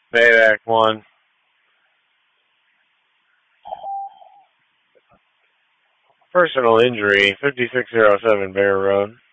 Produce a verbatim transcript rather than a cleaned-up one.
Payback one. Personal injury, fifty-six oh seven Bear Road.